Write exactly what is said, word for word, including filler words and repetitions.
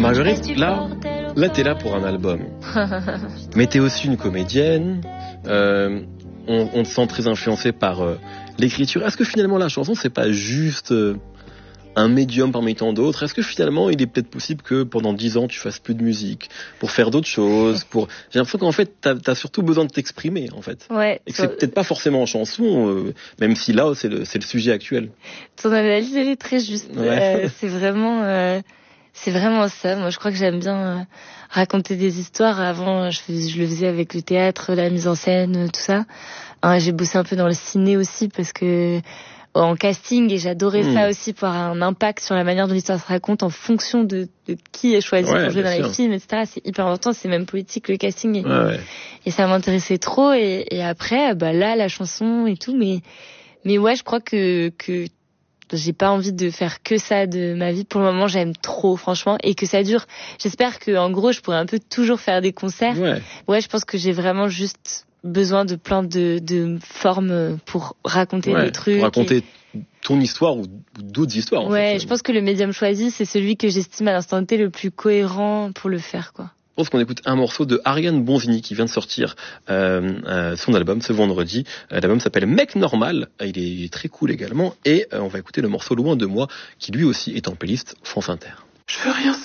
Marguerite, là, là t'es là pour un album. Mais t'es aussi une comédienne. Euh, on, on te sent très influencé par euh, l'écriture. Est-ce que finalement la chanson, c'est pas juste euh, un médium parmi tant d'autres? Est-ce que finalement, il est peut-être possible que pendant dix ans, tu fasses plus de musique pour faire d'autres choses, pour... J'ai l'impression qu'en fait, t'as, t'as surtout besoin de t'exprimer, en fait. Ouais. Et que c'est peut-être pas forcément en chanson, euh, même si là, c'est le, c'est le sujet actuel. Ton analyse, elle est très juste. Ouais. Euh, c'est vraiment, euh, c'est vraiment ça. Moi, je crois que j'aime bien euh, raconter des histoires. Avant, je, fais, je le faisais avec le théâtre, la mise en scène, tout ça. Hein, j'ai bossé un peu dans le ciné aussi parce que en casting, et j'adorais mmh. ça aussi pour avoir un impact sur la manière dont l'histoire se raconte en fonction de, de qui est choisi ouais, pour jouer dans sûr. Les films, et cetera. C'est hyper important, c'est même politique le casting, et, ouais, ouais. et ça m'intéressait trop. Et, et après, bah là, la chanson et tout, mais mais ouais, je crois que que j'ai pas envie de faire que ça de ma vie. Pour le moment, j'aime trop, franchement, et que ça dure. J'espère que en gros, je pourrais un peu toujours faire des concerts. Ouais, ouais je pense que j'ai vraiment juste besoin de plein de, de formes pour raconter ouais, des trucs. Pour raconter et... ton histoire ou d'autres histoires. En ouais, fait, je pense que le médium choisi, c'est celui que j'estime à l'instant T le plus cohérent pour le faire, quoi. Je pense qu'on écoute un morceau de Ariane Bonvini qui vient de sortir euh, euh, son album ce vendredi. Euh, l'album s'appelle Mec Normal, il est, il est très cool également. Et euh, on va écouter le morceau Loin de moi qui lui aussi est en playlist France Inter. Je veux rien